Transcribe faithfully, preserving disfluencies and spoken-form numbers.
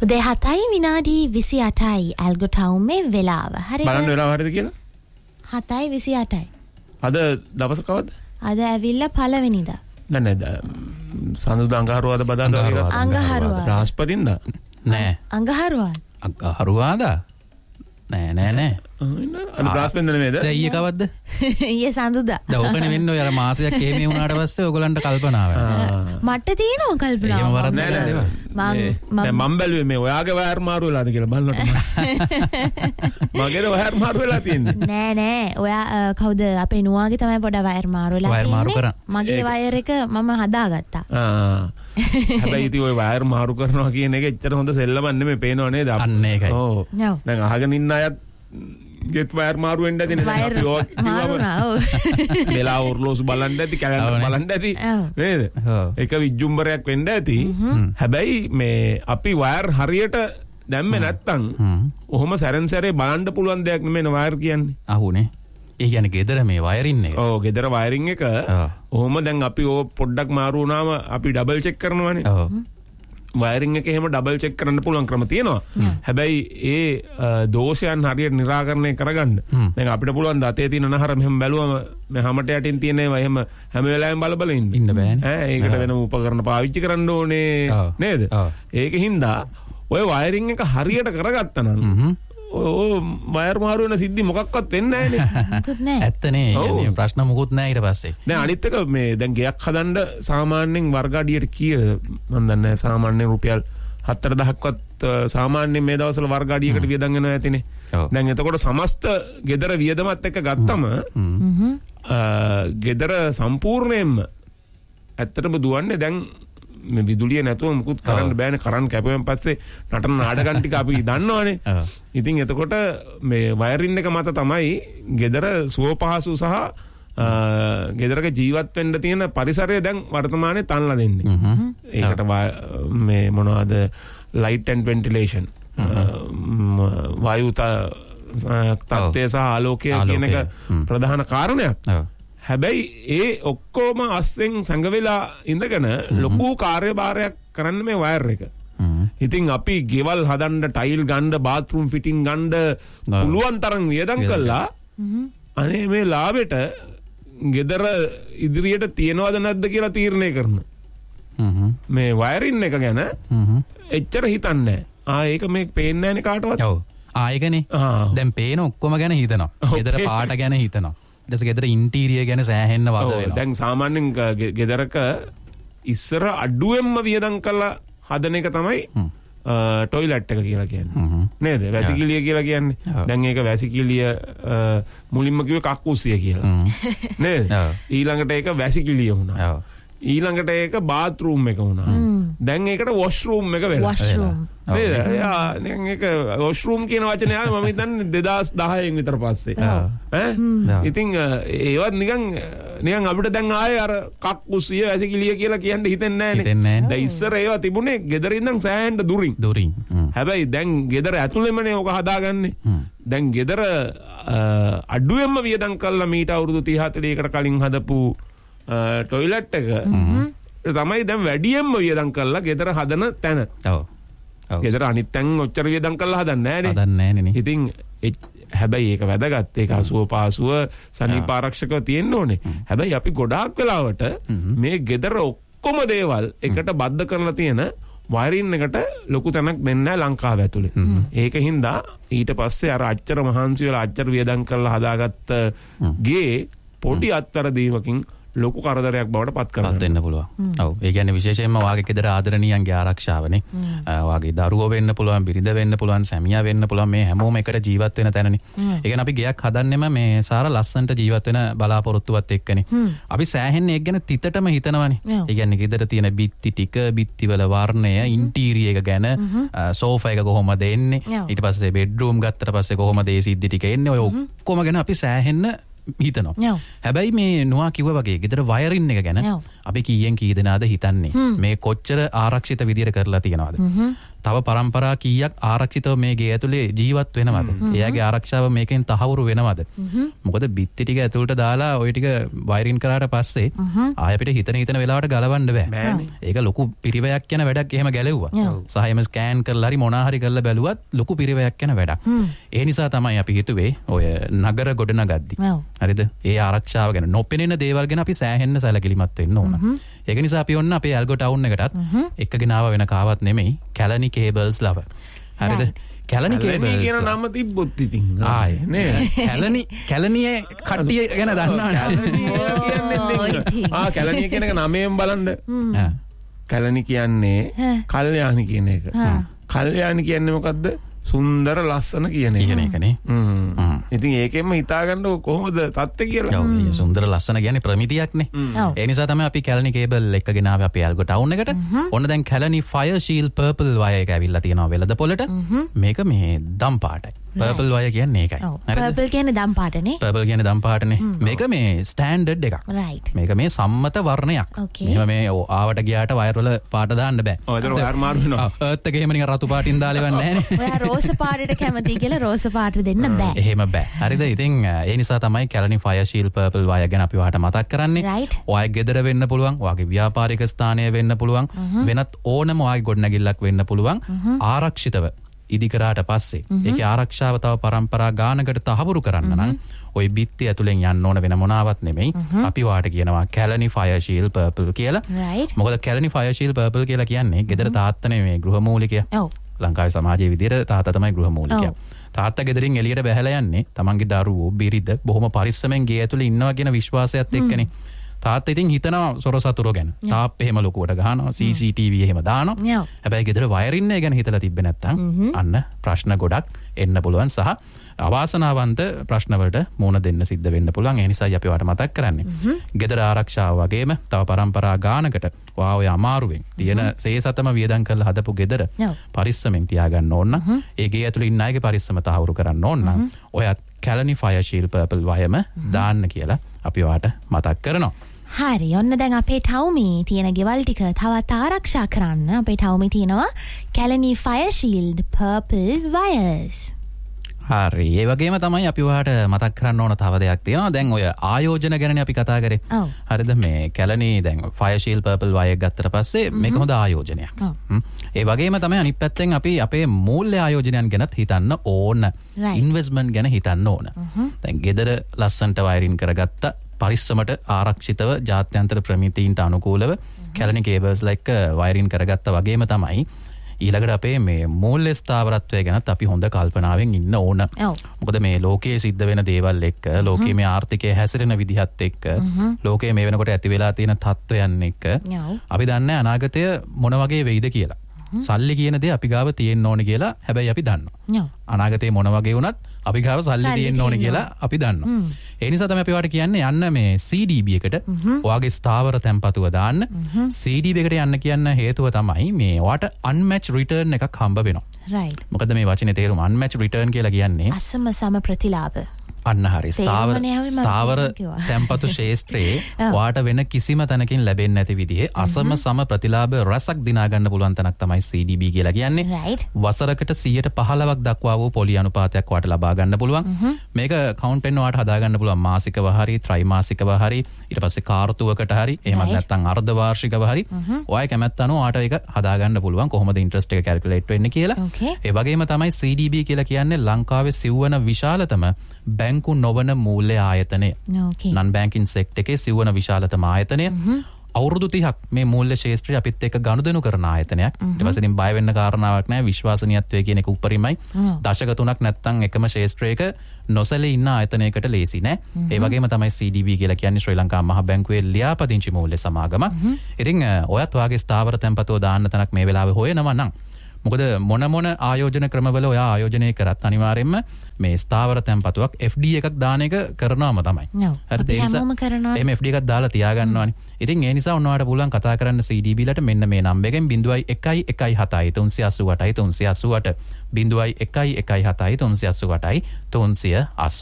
උදේ හතයි විනාඩි විසි අටයි ඇල්ගෝ ටවුමේ වෙලාව. හරිද? බලන්න වෙලාව හරියද කියලා? හතයි විසි අටයි. අද දවස කවද්ද? අද ඇවිල්ලා පළවෙනිදා. නෑ නෑ සඳුදා අඟහරුවාද බදාදා අඟහරුවාද බ්‍රහස්පතින්දා නෑ අඟහරුවාද අඟහරුවාදා නෑ නෑ නෑ අද බ්‍රහස්පතින්ද නෙමෙයිද? දැන් ඊයේ කවද්ද? ඊයේ සඳුදා. දැන් ඔකනේ වෙන්නේ ඔය අර මාසයක් එහෙම වුණාට පස්සේ ඔයගලන්ට කල්පනා වෙනවා. මට තියෙනවා කල්පනා. එහෙම වරද්ද නෑ නෑ මම මම බැලුවේ මේ ඔයාගේ වයර් මාරු වෙලාද කියලා බලන්නට. මගේ වයර් මාරු වෙලා තියෙන්නේ. නෑ නෑ ඔයා කවුද අපේ නුවාගේ තමයි පොඩ වයර් මාරු වෙලා තියෙන්නේ. මගේ වයර් එක මම හදාගත්තා. ආ හැබැයි ඉතින් ඔය වයර් මාරු කරනවා කියන එක එච්චර හොඳ සෙල්ලමක් නෙමෙයි පේනව නේද? අන්න ඒකයි. ඔව්. දැන් අහගෙන ඉන්න අයත් ගෙත් වයර් මාරු වෙන්න ඇති නේද? අපි මාරු නා ඔව්. වෙලා ඔර්ලෝසු බලන්න ඇති කැලෙන් බලන්න ඇති නේද? ඒක විජ්ජුම්බරයක් වෙන්න ඇති. හැබැයි මේ අපි වයර් හරියට දැම්මේ නැත්තම් ඔහොම සැරෙන් සැරේ බලන්න පුළුවන් දෙයක් නෙමෙයි වයර් කියන්නේ. අහුනේ. ඒ කියන්නේ ගෙදර මේ වයරින් එක. ඔව් ගෙදර වයරින් එක. ඔහොම දැන් අපි ඕ පොඩ්ඩක් මාරු වුණාම අපි ඩබල් චෙක් කරනවානේ. ඔව්. වයරින් එක එහෙම ඩබල් චෙක් කරන්න පුළුවන් ක්‍රම තියෙනවා. හැබැයි ඒ දෝෂයන් හරියට निराකරණය කරගන්න දැන් අපිට පුළුවන් ද අතේ තියෙන නහර මෙහෙම බැලුවම මේ හැමට යටින් තියෙන ඒවා එහෙම හැම වෙලාවෙම බල බල ඉන්න. ඉන්න බෑනේ. ඈ ඒකට වෙනම උපකරණ පාවිච්චි කරන්න ඕනේ නේද? ඒකින් දා ඔය වයරින් එක හරියට කරගත්තා නම් ඔය වයර් මාරු වෙන සිද්ධි මොකක්වත් වෙන්නේ නැහැ නේ. ඇත්තනේ. يعني ප්‍රශ්න මොකුත් නැහැ ඊට පස්සේ. දැන් අනිත් එක මේ දැන් ගෙයක් හදන්න සාමාන්‍යයෙන් වර්ග අඩියට කීය මම දන්නේ සාමාන්‍යයෙන් රුපියල් හතර දහක්වත් සාමාන්‍යයෙන් මේ දවස්වල වර්ග අඩියකට වියදම් වෙනවා ඇතිනේ. දැන් එතකොට සමස්ත ගෙදර වියදමත් එක්ක ගත්තම ගෙදර සම්පූර්ණයෙන්ම ඇත්තටම දුවන්නේ දැන් මේ විදුලිය නැතුව මුකුත් කරන්න බෑනේ. කරන්ට් කැපුවෙන් පස්සේ නටන නාටකම් ටික අපි දන්නවනේ. ඉතින් එතකොට මේ වයරින් එක මත තමයි ගෙදර සුව පහසු සහ ගෙදරක ජීවත් වෙන්න තියෙන පරිසරය දැන් වර්තමානයේ තනලා දෙන්නේ. ඒකට මේ මොනවද ලයිට් ඇන්ඩ් වෙන්ටිලේෂන් වායු තත්ත්වය සහ ආලෝකය කියන එක ප්‍රධාන කාරණයක්. හැබැයි ඒ ඔක්කොම අස්සෙන් සංගවෙලා ඉඳගෙන ලොකු කාර්යභාරයක් කරන්න මේ වයර් එක. ඉතින් අපි ගෙවල් හදන්න ටයිල් ගන්න බාත්රූම් ෆිටින් ගන්න පුළුවන් තරම් වියදම් කළා. අනේ මේ ලාභෙට ගෙදර ඉදිරියට තියනවද නැද්ද කියලා තීරණය කරන. මේ වයරින් එක ගැන එච්චර හිතන්නේ නැහැ. ආ ඒක මේ පේන්නේ නැනේ කාටවත්. ඔව්. ආ ඒකනේ. දැන් පේන ඔක්කොම ගැන හිතනවා. ගෙදර පාට ගැන හිතනවා. ඊට පස්සේ ගෙදර ඉන්ටීරියර් ගැන සෑහෙන්න වද වෙනවා. දැන් සාමාන්‍යයෙන් ගෙදරක ඉස්සර අඩුවෙන්ම වියදම් කළා හදන එක තමයි ටොයිලට් එක කියලා කියන්නේ. නේද? වැසිකිළිය කියලා කියන්නේ. දැන් ඒක වැසිකිළිය මුලින්ම කිව්වේ කක්කුස්සිය කියලා. නේද? ඊළඟට ඒක වැසිකිළිය වුණා. ඊළඟට ඒක බාත්රූම් එක වුණා. දැන් ඒකට වොෂ්රූම් එක වෙලා. වොෂ්රූම්. නේද? යා දැන් ඒක වොෂ්රූම් කියන වචනේ ආවේ මම හිතන්නේ දෙදාස් දහයෙන් විතර පස්සේ. ඈ ඉතින් ඒවත් නිකන් නිකන් අපිට දැන් ආයේ අර කක්කුස්සිය වැසිකිළිය කියලා කියන්න හිතෙන්නේ නැහැ නේ. දැන් ඉස්සර ඒවා තිබුණේ ගෙදර ඉඳන් සෑහෙන්න දුරින්. දුරින්. හැබැයි දැන් ගෙදර ඇතුළෙමනේ ඔක හදාගන්නේ. දැන් ගෙදර අඩුවෙන්ම වියදම් කළා මීට අවුරුදු තිහ හතලිහකට කලින් හදපු ටොයිලට් එක තමයි දැන් වැඩියෙන්ම වියදම් කරලා ගෙදර හදන තැන. ඔව්. ඔව්. ගෙදර අනිත් තැන් ඔච්චර වියදම් කරලා හදන්නේ නැහැ නේ. හදන්නේ නැහැ නේ. ඉතින් හැබැයි ඒක වැදගත්. ඒක අසුව පාසුව සනීප ආරක්ෂකව තියෙන්න ඕනේ. හැබැයි අපි ගොඩාක් වෙලාවට මේ ගෙදර ඔක්කොම දේවල් එකට බද්ධ කරලා තියෙන වයරින් එකට ලොකු තැනක් දෙන්නේ නැහැ ලංකාව ඇතුලේ. ඒක හින්දා ඊට පස්සේ අර අච්චර මහන්සි වෙලා අච්චර වියදම් කරලා හදාගත්ත ගේ පොඩි අත්තරදීමකින් ලොකු කරදරයක් බවට පත් කරගන්න වෙන්න පුළුවන්. ඔව්. ඒ කියන්නේ විශේෂයෙන්ම වාගේ ගෙදර ආදරණීයන්ගේ ආරක්ෂාවනේ. වාගේ දරුවෝ වෙන්න පුළුවන්, බිරිඳ වෙන්න පුළුවන්, සැමියා වෙන්න පුළුවන් මේ හැමෝම එකට ජීවත් වෙන තැනනේ. ඒ කියන්නේ අපි ගයක් හදන්නෙම මේ සාර ලස්සනට ජීවත් වෙන බලාපොරොත්තුවත් එක්කනේ. අපි සෑහෙන්නේ ඒක ගැන තිතටම හිතනවනේ. ඒ කියන්නේ ගෙදර තියෙන බිත්ති ටික, බිත්තිවල වර්ණය, ඉන්ටීරියර් එක ගැන, සෝෆා එක කොහොමද එන්නේ, ඊට පස්සේ බෙඩ්රූම් ගත්තට පස්සේ කොහොමද ඒ සිද්ධි ටික එන්නේ, ඔය ඔක්කොම ගැන අපි සෑහෙන්න හිතනවා. හැබැයි මේ නොවා කිව්වා වගේ ගෙදර වයරින් එක ගැන අපි කීයෙන් කී දෙනාද හිතන්නේ මේ කොච්චර ආරක්ෂිත විදියට කරලා තියනවද? තව පරම්පරා කීයක් ආරක්ෂිතව මේ ගේ ඇතුලේ ජීවත් වෙනවද? එයාගේ ආරක්ෂාව මේකෙන් තහවුරු වෙනවද? මොකද බිත්ති ටික ඇතුළට දාලා ওই ටික වයරින් කරාට පස්සේ ආය අපිට හිතන හිතන වෙලාවට ගලවන්න බෑ. ඒක ලොකු පිරිවැයක් යන වැඩක් එහෙම ගැලෙව්වා. සහ එහෙම ස්කෑන් කරලා හරි මොනා හරි කරලා බැලුවත් ලොකු පිරිවැයක් යන වැඩක්. ඒ නිසා තමයි අපි හිතුවේ ඔය නගර ගොඩනගද්දි. හරිද? ඒ ආරක්ෂාව ගැන නොපෙනෙන දේවල් ගැන අපි සෑහෙන්න සැලකිලිමත් වෙන්න ඕන. ඒක නිසා අපි ඔන්න අපේ ඇල්ගෝ ටවුන් එකටත් එක්කගෙන ආව වෙන කාවත් නෙමෙයි කැලණි කේබල්ස් ලව. හරිද? කැලණි කේබල්ස් කියන නම තිබ්බොත් ඉතින් ආයේ නේ කැලණි කැලණියේ කට්ටිය ගැන දන්නවනේ. ආ කැලණිය කියන එක නමයෙන් බලන්න. කැලණි කියන්නේ කල්යාණි කියන එක. කල්යාණි කියන්නේ මොකද්ද? සුන්දර ලස්සන කියන එක. කියන එකනේ. හ්ම්. ඉතින් ඒකෙන්ම හිතාගන්න කොහොමද තත්ත්වය කියලා. ඔව්. සුන්දර ලස්සන කියන්නේ ප්‍රමිතියක්නේ. ඒ නිසා තමයි අපි කැලණි කේබල් එක ගෙනාවේ අපේ ඇල්ගෝ ටවුන් එකට. ඔන්න දැන් Kelani fire shield purple wire එක ඇවිල්ලා තියෙනවා වෙළඳ පොළට. මේක මේ දම් පාටයි. පර්පල් වයර් කියන්නේ ඒකයි. පර්පල් කියන්නේ දම් පාටනේ. පර්පල් කියන්නේ දම් පාටනේ. මේක මේ ස්ටෑන්ඩඩ් එකක්. මේක මේ සම්මත වර්ණයක්. මෙහෙම මේ ආවට ගියාට වයර් වල පාට දාන්න බෑ. ඔව් ඒක වයර් මාරු වෙනවා. අර්ත් එක එහෙම නිකන් රතු පාටින් දාලා ඉවන්නේ නැහනේ. ඔයා රෝස පාටට කැමති කියලා රෝස පාට දෙන්න බෑ. එහෙම බෑ. හරිද? ඉතින් ඒ නිසා තමයි Kelani fire shield purple wire ගැන අපි ඔයාලට මතක් කරන්නේ. ඔයාගේ ගෙදර වෙන්න පුළුවන්, ඔයාගේ ව්‍යාපාරික ස්ථානය වෙන්න පුළුවන්, වෙනත් ඕනම ඔයාගේ ගොඩනැගිල්ලක් වෙන්න පුළුවන්. ආරක්ෂිතව ඉදිකරාට පස්සේ ඒකේ ආරක්ෂාව තව පරම්පරා ගානකට තහවුරු කරන්න නම් ওই බිත්ති ඇතුලෙන් යන්න ඕන වෙන මොනාවත් නෙමෙයි. අපි වාට කියනවා කැලණි ෆයර් ෂීල්ඩ් පර්පල් කියලා. මොකද කැලණි ෆයර් ෂීල්ඩ් පර්පල් කියලා කියන්නේ ගෙදර තාත්තනේ මේ ගෘහමූලිකයා. ලංකාවේ සමාජයේ විදිහට තාත්තා තමයි ගෘහමූලිකයා. තාත්තා ගෙදරින් එළියට බැහැලා යන්නේ තමන්ගේ දරුවෝ බිරිඳ බොහොම පරිස්සමෙන් ගේ ඇතුලේ ඉන්නවා කියන විශ්වාසයත් එක්කනේ. තාත්තා ඉතින් හිතනවා සොර සතුරු ගැන. තාප් එහෙම ලොකුවට ගහනවා, සී සී ටී වී එහෙම දානවා. හැබැයි ගෙදර වයරින් එක ගැන හිතලා තිබ්බේ නැත්තම් අන්න ප්‍රශ්න ගොඩක් එන්න පුළුවන් සහ අවාසනාවන්ත ප්‍රශ්න වලට මුහුණ දෙන්න සිද්ධ වෙන්න පුළුවන්. ඒ නිසායි අපි ඔයාලට මතක් කරන්නේ. ගෙදර ආරක්ෂාව වගේම තව පරම්පරා ගානකට ඔයා ඔය අමාරුවෙන් තියෙන සේසතම වියදම් කරලා හදපු ගෙදර පරිස්සමෙන් තියාගන්න ඕන නම් ඒ ගේ ඇතුළේ ඉන්න අයගේ පරිස්සම තහවුරු කරන්න ඕන නම් ඔයත් කැලණි ෆයර් ෂීල්ඩ් පර්පල් වයම දාන්න කියලා අපි ඔයාලට මතක් කරනවා. හරි ඔන්න දැන් අපේ ටවුමේ තියෙන ගෙවල් ටික තවත් ආරක්ෂා කරන්න අපේ ටවුමේ තියෙනවා Kelani fire shield purple wires. හරි ඒ වගේම තමයි අපි ඔයාලට මතක් කරන්න ඕන තව දෙයක් තියෙනවා. දැන් ඔය ආයෝජන ගැනනේ අපි කතා කරේ. හරිද? මේ කැලණි දැන් ෆයර් ෂීල්ඩ් පර්පල් වයර් ගත්තට පස්සේ මේක හොඳ ආයෝජනයක්. ඒ වගේම තමයි අනිත් පැත්තෙන් අපි අපේ මූල්‍ය ආයෝජනයන් ගැනත් හිතන්න ඕන. ඉන්වෙස්ට්මන්ට් ගැන හිතන්න ඕන. දැන් ගෙදර ලස්සන්ට වයරින් කරගත්ත පරිස්සමට ආරක්ෂිතව ජාත්‍යන්තර ප්‍රමිතීන්ට අනුකූලව කැලණි කේබල්ස්ලා එක්ක වයරින් කරගත්ත වගේම තමයි ඊළඟට අපේ මේ මූල්‍ය ස්ථාවරත්වය ගැනත් අපි හොඳ කල්පනාවෙන් ඉන්න ඕන. මොකද මේ ලෝකයේ සිද්ධ වෙන දේවල් එක්ක, ලෝකයේ මේ ආර්ථිකය හැසිරෙන විදිහත් එක්ක, ලෝකයේ මේ වෙනකොට ඇති වෙලා තියෙන තත්ත්වයන් එක්ක අපි දන්නේ අනාගතය මොන වගේ වෙයිද කියලා. සල්ලි කියන දේ අපි ගාව තියෙන්න ඕනේ කියලා හැබැයි අපි දන්නවා. අනාගතේ මොන වගේ වුණත් අපි ගාව සල්ලි තියෙන්න ඕනේ කියලා අපි දන්නවා. ඒ නිසා තමයි අපි ඔයාලට කියන්නේ යන්න මේ සී ඩී බී එකට ඔයාගේ ස්ථාවර තැන්පතුව දාන්න. සී ඩී බී එකට යන්න කියන්න හේතුව තමයි මේ ඔයාට unmatched return එකක් හම්බ වෙනවා. right. මොකද මේ වචනේ තේරුම unmatched return කියලා කියන්නේ අසම සම ප්‍රතිලාභ. අන්න හරි. ස්ථාවර ස්ථාවර තැන්පතු ශේෂ්ත්‍රයේ ඔයාට වෙන කිසිම තැනකින් ලැබෙන්නේ නැති විදිහේ අසම සම ප්‍රතිලාභ රසක් දිනා ගන්න පුළුවන් තැනක් තමයි සී ඩී බී කියලා කියන්නේ. වසරකට සියයට පහළොවක් දක්වා වූ පොලි අනුපාතයක් ඔයාට ලබා ගන්න පුළුවන්. මේක කවුන්ට් එකෙන් ඔයාට හදා ගන්න පුළුවන් මාසිකව හරි, ත්‍රිමාසිකව හරි, ඊට පස්සේ කාර්තුවකට හරි, එහෙමත් නැත්නම් අර්ධ වාර්ෂිකව හරි ඔයාගේ කැමැත්ත අනුව ඔයාට ඒක හදා ගන්න පුළුවන් කොහොමද ඉන්ට්‍රස්ට් එක කැල්කියුලේට් වෙන්නේ කියලා. ඒ වගේම තමයි සී ඩී බී කියලා කියන්නේ ලංකාවේ සිව්වන විශාලතම බැංකු නොවන මූල්‍ය ආයතනය. නන් බැංකින් සෙක්ටර් එකේ සිව්වන විශාලතම ආයතනය. අවුරුදු තිහක් මේ මූල්‍ය ශේෂ්ත්‍රය අපිත් එක්ක ගනුදෙනු කරන ආයතනයක්. ඊට පස්සේ ඉතින් බය වෙන්න කාරණාවක් නැහැ. විශ්වාසනීයත්වය කියන එක උපරිමයි. දශක තුනක් නැත්තම් එකම ශේෂ්ත්‍රයක නොසැලී ඉන්න ආයතනයකට ලේසි නෑ. ඒ වගේම තමයි සී ඩී බී කියලා කියන්නේ ශ්‍රී ලංකා මහ බැංකුවේ ලියාපදිංචි මූල්‍ය සමාගම. ඉතින් ඔයත් ඔයාගේ ස්ථාවර තැන්පතුව දාන්න තැනක් මේ වෙලාවේ හොයනවා නම් මොකද මොන මොන ආයෝජන ක්‍රමවල ඔයා ආයෝජනය කරත් අනිවාර්යයෙන්ම මේ ස්ථාවර තැන්පතුවක් එෆ් ඩී එකක් දාන එක කරනවම තමයි. හරිද? ඒ නිසා එහෙම එෆ් ඩී එකක් දාලා තියාගන්නවානේ. ඉතින් ඒ නිසා ඔන්නවට පුළුවන් කතා කරන්න සී ඩී බී ලට මෙන්න මේ නම්බර් එකෙන් zero one one one seven තුන්සිය අසූ අටයි තුන්සිය අසූ අට zero one one one seven තුන්සිය අසූ අටයි තුන්සිය අසූ